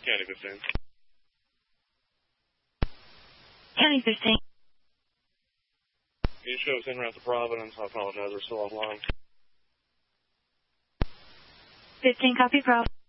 County 15. County 15. Can you show us en route to Providence? I apologize, we're still offline. 15, copy, Providence.